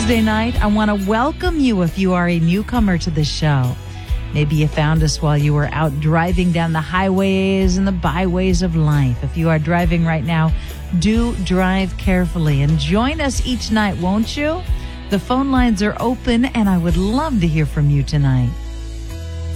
Tuesday night. I want to welcome you if you are a newcomer to the show. Maybe you found us while you were out driving down the highways and the byways of life. If you are driving right now, do drive carefully and join us each night, won't you? The phone lines are open and I would love to hear from you tonight.